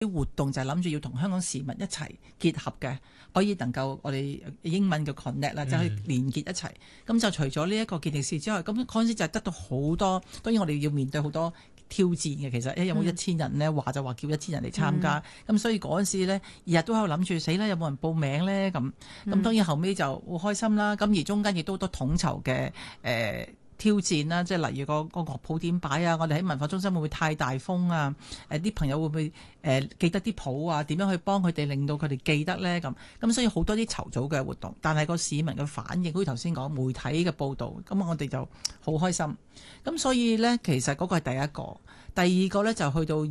啲活動就係諗住要同香港市民一齊結合嘅，可以能夠我哋英文嘅 connect 啦，就可以連結一齊。咁就除咗呢一個健力士之外，咁嗰陣時就係得到好多，當然我哋要面對好多挑戰嘅。其實有冇1000人呢？話就話叫1000人嚟參加，咁所以嗰陣時呢，日日都喺度諗住死啦，有冇人報名呢？咁當然後尾就好開心啦。咁而中間亦都好多統籌嘅挑戰啦，即係例如個樂譜點擺啊，我哋喺文化中心會唔會太大風啊？啲朋友會唔會記得啲譜啊？點樣去幫佢哋令到佢哋記得呢？咁所以好多啲籌組嘅活動，但係個市民嘅反應，好似頭先講媒體嘅報導，咁我哋就好開心。咁所以呢，其實嗰個係第一個，第二個呢，就去到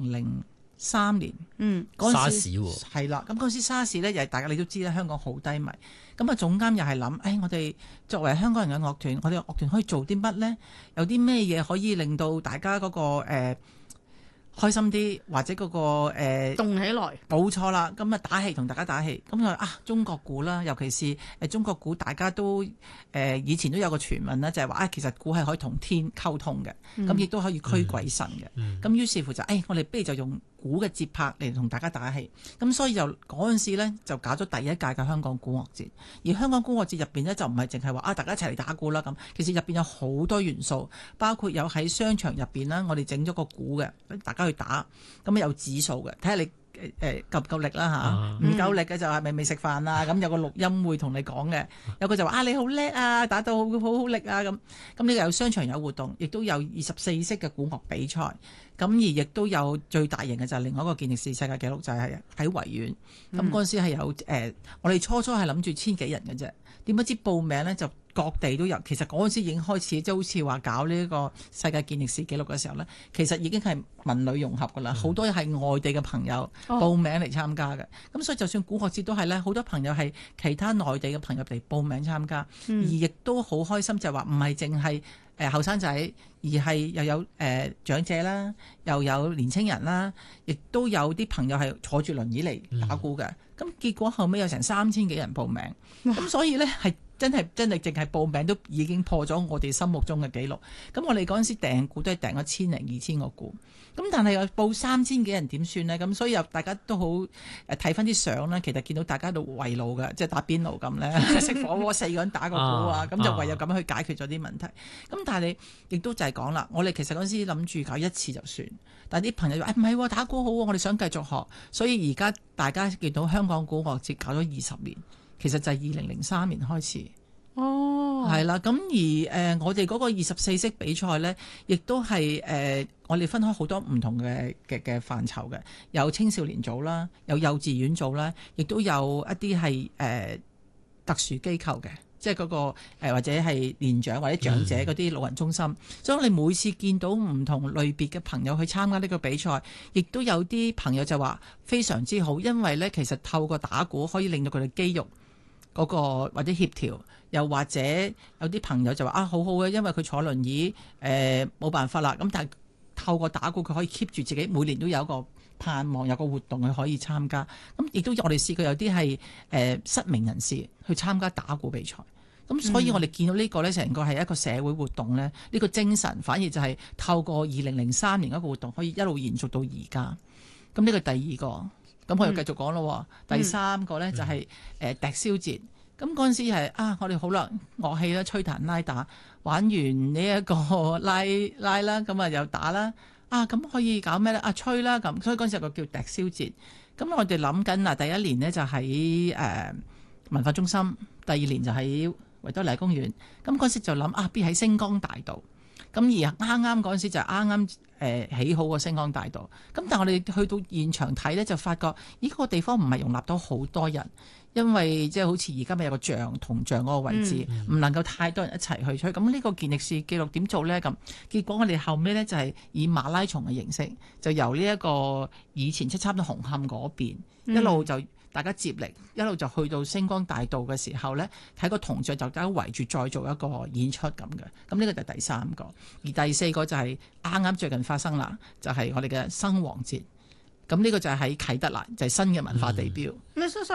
2003年， 沙士喎， 係啦，咁嗰陣時沙士呢，又係大家你都知啦，香港好低迷。咁啊，總監又係諗，我哋作為香港人嘅樂團，我哋樂團可以做啲乜呢？有啲咩嘢可以令到大家嗰個開心啲，或者嗰個動起來？ 冇錯啦，咁啊打氣同大家打氣，咁就中國鼓啦，尤其是中國鼓，大家都以前都有個傳聞啦，就係話其實鼓係可以同天溝通嘅，咁亦都可以驅鬼神嘅。咁於是乎就我哋不如就用鼓嘅節拍嚟同大家打氣。咁所以就嗰陣時呢，就搞咗第一屆嘅香港鼓樂節。而香港鼓樂節入邊呢，就唔係淨係話大家一齊嚟打鼓啦咁，其實入邊有好多元素，包括有喺商場入邊啦，我哋整咗個鼓嘅，大家去打，咁有指數嘅，睇下你夠唔夠力啦嚇，唔夠力嘅就係咪未食飯啊？咁有個錄音會同你講嘅，有個就話你好叻啊，打到好力啊咁。咁呢個有商場有活動，亦都有24式嘅鼓樂比賽。咁而亦都有最大型嘅就係另外一個健力士世界紀錄，就係喺維園。咁嗰陣時係有我哋初係諗住1000幾人嘅啫，點不知報名呢就各地都有。其實嗰陣時已經開始，即係好似話搞呢個世界健力士紀錄嘅時候呢，其實已經係文旅融合㗎啦，好多係外地嘅朋友報名嚟參加嘅。咁所以就算鼓樂節都係呢，好多朋友係其他內地嘅朋友嚟報名參加，而亦都好開心，就係話唔係淨係後生仔，而係又有長者啦，又有年青人啦，亦都有啲朋友係坐住輪椅嚟打鼓嘅。咁結果後尾有成3000幾人報名，咁所以呢係真係淨係報名都已經破咗我哋心目中嘅紀錄。咁我哋嗰陣時訂鼓都係訂咗1000零2000個鼓，咁但係又報3000幾人點算呢？咁所以又大家都好睇翻啲相啦，其實見到大家喺度圍爐嘅，即係打邊爐咁呢，食火鍋4個人打個鼓啊，咁就唯有咁樣去解決咗啲問題。咁但係你亦都就係講啦，我哋其實嗰陣時諗住搞一次就算，但係啲朋友話唔係打鼓好喎，我哋想繼續學，所以而家大家見到香港鼓樂節搞咗20年。其實就係2003年開始，係啦。咁而我哋嗰個24式比賽呢，亦都係我哋分開好多唔同嘅範疇嘅，有青少年組啦，有幼稚園組啦，亦都有一啲係特殊機構嘅，即係嗰個或者係年長或者長者嗰啲老人中心。所以我哋每次見到唔同類別嘅朋友去參加呢個比賽，亦都有啲朋友就話非常之好，因為呢其實透過打鼓可以令到佢哋肌肉嗰個或者協調，又或者有啲朋友就話好好嘅，因為佢坐輪椅冇辦法啦。咁但係透過打鼓佢可以 keep 住自己，每年都有一個盼望，有個活動佢可以參加。咁亦都我哋試過有啲係失明人士去參加打鼓比賽。咁所以我哋見到呢個呢，成個係一個社會活動呢，呢個精神反而就係透過2003年一個活動可以一路延續到而家。咁呢個第二個。咁我又繼續講咯，第三個呢，就係笛簫節。咁嗰陣時係我哋好啦，樂器啦，吹彈拉打，玩完呢一個拉啦，咁啊又打啦，咁可以搞咩呢？吹啦咁，所以嗰陣時有個叫笛簫節。咁我哋諗緊第一年呢，就喺文化中心，第二年就喺維多利亞公園。咁嗰陣時就諗必喺星光大道。咁而啱啱嗰陣時就啱啱起好個星光大道，咁但係我哋去到現場睇呢，就發覺呢個地方唔係容納到好多人，因為即係好似而家咪有個銅像嗰個位置，唔能夠太多人一齊去吹。咁呢個健力士紀錄點做呢？咁結果我哋後尾呢，就係以馬拉松嘅形式，就由呢一個以前差唔多紅磡嗰邊一路就大家接力，一路就去到星光大道嘅時候呢，睇個銅像就大家圍住再做一個演出咁嘅。咁呢個就係第三個，而第四個就係啱啱最近發生啦，就係我哋嘅生黃節。咁呢個就係喺啟德啦，就係新嘅文化地標。 sorry，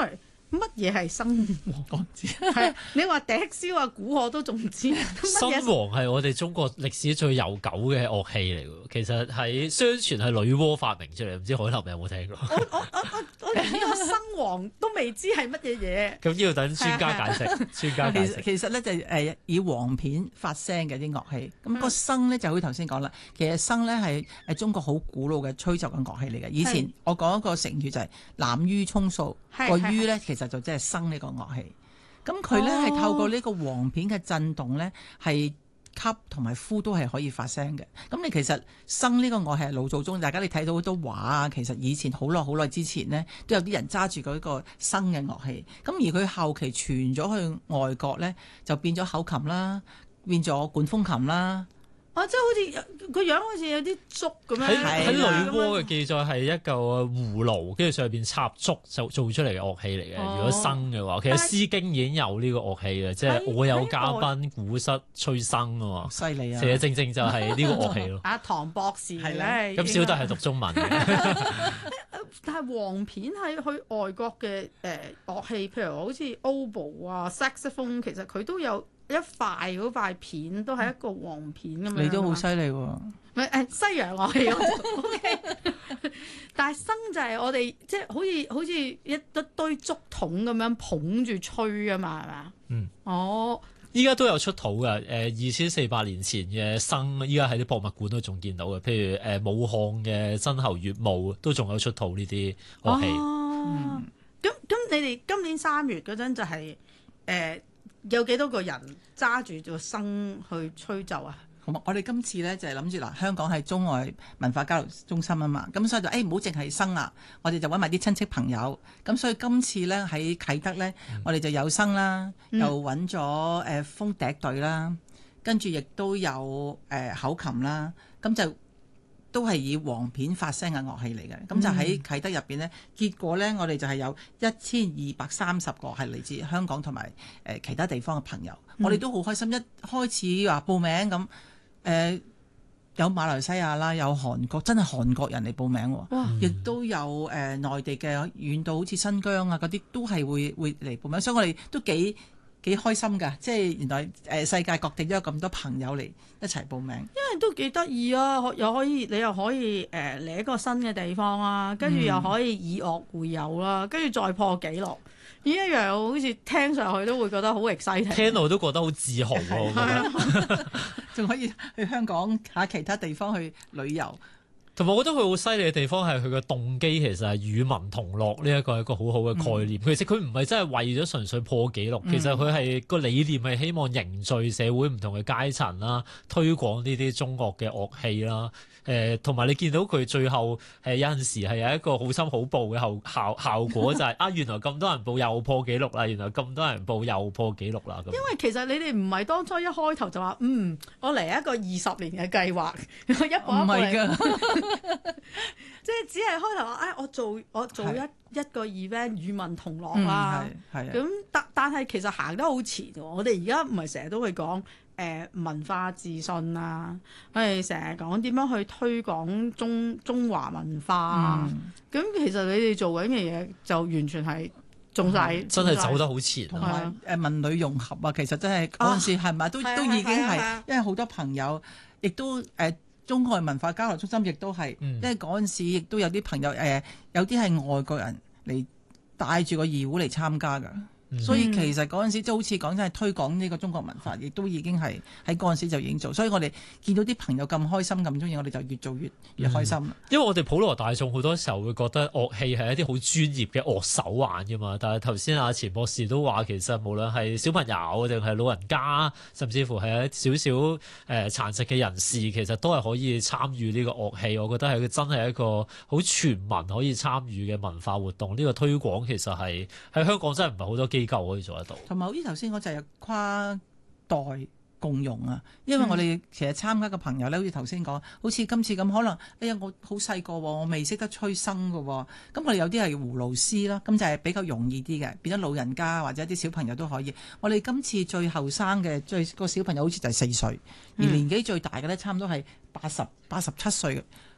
乜嘢係生黃？係你話笛簫啊、鼓我都仲唔知。 生黃係我哋中國歷史最悠久嘅樂器嚟㗎，其實係相傳係女媧發明出嚟，唔知海林有冇聽過？ 我連呢個生黃都未知係乜嘢嘢。 咁要等專家解釋。專家解釋其實咧就係以簧片發聲嘅啲樂器，咁個笙咧就好似頭先講啦，其實笙咧係中國好古老嘅吹奏嘅樂器嚟嘅。以前我講一個成語就係濫竽充數，個竽咧其實就即係笙呢個樂器。咁佢咧係透過呢個簧片嘅震動咧，係吸同埋呼都係可以發聲嘅。咁你其實笙呢個樂器係老祖宗，大家你睇到好多畫啊，其實以前好耐之前呢，都有啲人揸住嗰個笙嘅樂器。咁而佢後期傳咗去外國咧，就變咗口琴啦，變咗管風琴啦。 即係好似個樣好似有啲竹咁樣。 喺女媧嘅記載係一嚿葫蘆，跟住上邊插竹就做出嚟嘅樂器嚟嘅。如果笙嘅話，其實《詩經》已經有呢個樂器嘅，即係我有嘉賓鼓瑟吹笙啊嘛。 犀利啊！ 其實正就係呢個樂器咯。 唐博士咧， 咁小弟係讀中文嘅。 但係簧片喺去外國嘅樂器，譬如好似 oboe 啊、saxophone，其實佢都有一塊嗰塊片都係一個簧片咁樣。 你都好犀利喎！ 西洋樂器OK， 但係笙就係我哋即係好似一堆竹筒咁樣捧住吹啊嘛，係嘛？哦， 依家都有出土嘅，2400年前嘅笙，依家喺啲博物館都仲見到嘅。譬如武漢嘅真侯乙墓都仲有出土呢啲樂器。 咁你哋今年3月嗰陣就係有幾多個人揸住個笙去吹奏啊？ 我哋今次咧就係諗住嗱，香港係中外文化交流中心啊嘛，咁所以就唔好淨係笙啦，我哋就揾埋啲親戚朋友，咁所以今次咧喺啟德咧，我哋就有笙啦，又揾咗風笛隊啦，跟住亦都有口琴啦，咁就都係以簧片發聲嘅樂器嚟嘅，咁就喺啟德入邊咧，結果咧我哋就係有1230個係嚟自香港同埋其他地方嘅朋友，我哋都好開心，一開始話報名咁。有馬來西亞啦，有韓國，真係韓國人嚟報名喎，亦都有內地嘅遠到好似新疆啊嗰啲，都係會嚟報名，所以我哋都幾開心㗎，即係原來世界各地都有咁多朋友嚟一齊報名， 因為都幾得意啊！你又可以嚟一個新嘅地方啦，跟住又可以以樂會友啦，跟住再破紀錄。呢一樣好似聽上去都會覺得好 exciting， 聽到都覺得好自豪喎，我覺得仲可以去香港其他地方去旅遊。 同埋我覺得佢好犀利嘅地方係佢嘅動機，其實係與民同樂呢一個係一個好好嘅概念。其實佢唔係真係為咗純粹破紀錄，其實佢係個理念係希望凝聚社會唔同嘅階層啦，推廣呢啲中國嘅樂器啦。同埋你見到佢最後有陣時係有一個好心好報嘅效果，就係原來咁多人報又破紀錄啦，原來咁多人報又破紀錄啦。因為其實你哋唔係當初一開頭就話我嚟一個20年嘅計劃，一步一步嚟。唔係㗎，即係只係開頭話我做一個 event 與民同樂啦。咁但係其實行得好前喎。我哋而家唔係成日都會講文化自信啊，我哋成日講點樣去推廣中華文化啊。咁其實你哋做緊嘅嘢就完全係中晒， 真係走得好前， 同埋文旅融合啊。其實真係嗰陣時係咪都已經係，因為好多朋友亦都中外文化交流中心亦都係，因為嗰陣時亦都有啲朋友有啲係外國人嚟帶住個義會嚟參加㗎。所以其實嗰陣時即係好似講真係推廣呢個中國文化，亦都已經係喺嗰陣時就已經做。所以我哋見到啲朋友咁開心咁中意，我哋就越做越開心。 因為我哋普羅大眾好多時候會覺得樂器係一啲好專業嘅樂手玩㗎嘛。但係頭先阿錢博士都話，其實無論係小朋友定係老人家，甚至乎係少少殘疾嘅人士，其實都係可以參與呢個樂器。我覺得係真係一個好全民可以參與嘅文化活動。呢個推廣其實係喺香港真係唔係好多機構可以做得到， 同埋好似頭先我就係跨代共融啊，因為我哋其實參加嘅朋友咧，好似頭先講，好似今次咁可能，我好細個喎，我未識得吹笙㗎喎，咁我哋有啲係葫蘆絲啦，咁就係比較容易啲嘅，變咗老人家或者啲小朋友都可以。我哋今次最後生嘅個小朋友好似就係4歲，而年紀最大嘅咧差唔多係87歲嘅。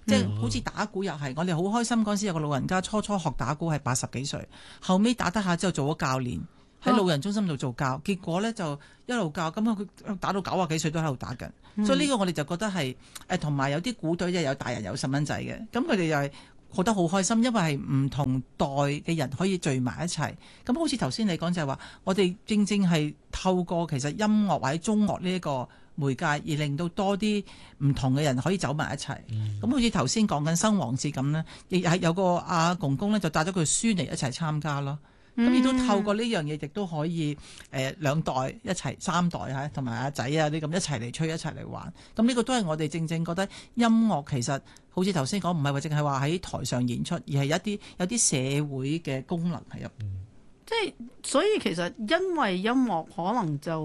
即係好似打鼓又係，我哋好開心嗰陣時有個老人家初學打鼓係80幾歲，後尾打得下之後做咗教練。喺老人中心度做教，結果咧就一路教，咁佢打到90幾歲都喺度打緊，所以呢個我哋就覺得係同埋有啲鼓隊即係有大人有細蚊仔嘅，咁佢哋又係覺得好開心，因為係唔同代嘅人可以聚埋一齊。咁好似頭先你講就係話，我哋正正係透過其實音樂或者中樂呢一個媒介，而令到多啲唔同嘅人可以走埋一齊。咁好似頭先講緊生王節咁呢，亦係有個阿公公咧就帶咗佢孫嚟一齊參加咯。咁亦都透過呢樣嘢，亦都可以兩代一齊3代嚇，同埋阿仔啊啲咁一齊嚟吹，一齊嚟玩。咁呢個都係我哋正正覺得音樂其實好似頭先講，唔係話淨係話喺台上演出，而係有啲社會嘅功能喺入邊。 即係所以其實因為音樂可能就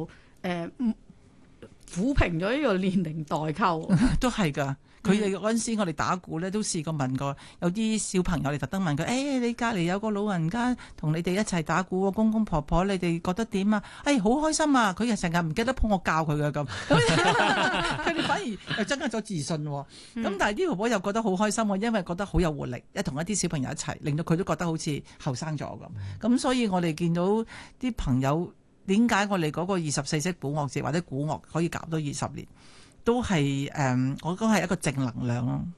撫平咗呢個年齡代溝， 都係㗎。佢哋嗰陣時，我哋打鼓咧都試過問過，有啲小朋友嚟特登問佢：你隔離有個老人家同你哋一齊打鼓喎，公公婆婆，你哋覺得點啊？好開心啊！佢又成日唔記得幫我教佢嘅咁，佢哋反而又增加咗自信喎。咁但係啲婆婆又覺得好開心喎，因為覺得好有活力，同一啲小朋友一齊，令到佢都覺得好似後生咗咁。咁所以我哋見到啲朋友點解我哋嗰個24式鼓樂節或者鼓樂可以搞到20年？都係我覺得係一個正能量咯。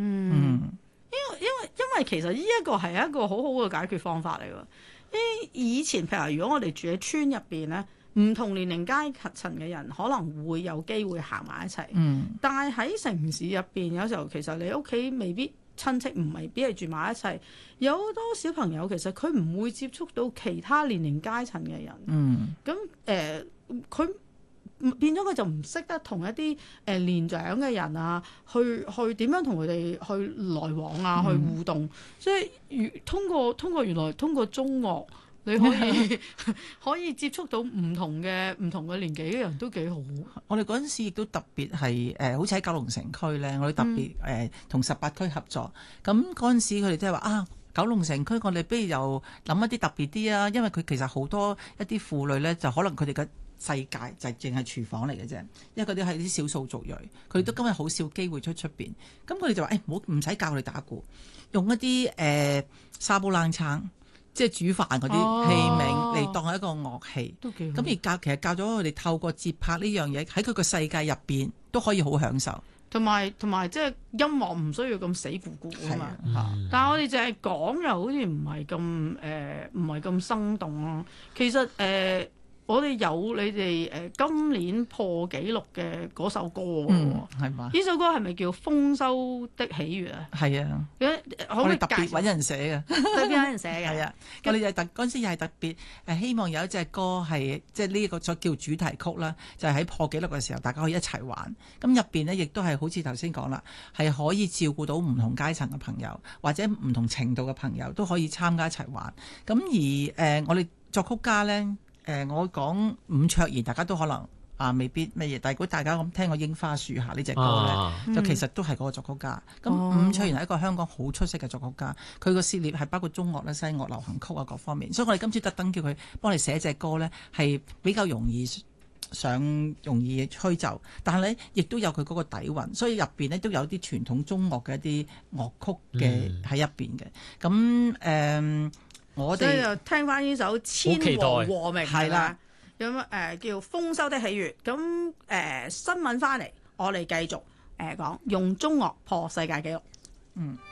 因為其實呢一個係一個好好嘅解決方法嚟㗎。以前譬如如果我哋住喺村入邊咧，唔同年齡階層嘅人可能會有機會行埋一齊。但係喺城市入邊，有時候其實你屋企未必親戚唔係必係住埋一齊，有好多小朋友其實佢唔會接觸到其他年齡階層嘅人。咁佢變咗佢就唔識得同一啲年長嘅人啊，去點樣同佢哋去來往啊，去互動。所以通過原來通過中樂，你可以接觸到唔同嘅年紀嘅人都幾好。 我哋嗰陣時亦都特別係好似喺九龍城區咧，我哋特別同18區合作。咁嗰陣時佢哋即係話九龍城區我哋不如又諗一啲特別啲啊，因為佢其實好多一啲婦女咧，就可能佢哋嘅世界就淨係廚房嚟嘅啫，因為嗰啲係啲少數族裔，佢哋都今日好少機會出邊。咁佢哋就話：唔使教佢哋打鼓，用一啲沙煲冷撐，即係煮飯嗰啲器皿嚟當係一個樂器。咁而其實教咗佢哋透過節拍呢樣嘢喺佢個世界入邊都可以好享受。 同埋即係音樂唔需要咁死咕咕啊嘛。但係我哋淨係講又好似唔係咁生動咯。其實我哋有你哋今年破紀錄嘅嗰首歌喎， 係嘛？ 呢首歌係咪叫《豐收的喜悅》啊？ 係啊，我哋特別揾人寫嘅， 特別揾人寫嘅。 係啊，我哋又嗰陣時又係特別希望有一隻歌係即係呢個所叫主題曲啦，就係喺破紀錄嘅時候大家可以一齊玩。咁入邊呢，亦都係好似頭先講啦，係可以照顧到唔同階層嘅朋友或者唔同程度嘅朋友都可以參加一齊玩。咁而我哋作曲家呢。我講伍卓賢，大家都可能未必乜嘢，但係如果大家咁聽過《櫻花樹下》呢隻歌咧，就其實都係嗰個作曲家。咁伍卓賢係一個香港好出色嘅作曲家，佢個涉獵係包括中樂啦、西樂、流行曲啊各方面。所以我哋今次特登叫佢幫你寫隻歌咧，係比較容易吹奏，但係咧亦都有佢嗰個底蘊，所以入邊咧都有啲傳統中樂嘅一啲樂曲嘅喺入邊嘅。咁我哋就聽翻呢首《千和和鳴》 係啦， 咁叫《豐收的喜悅》。咁新聞翻嚟，我哋繼續講用中樂破世界紀錄。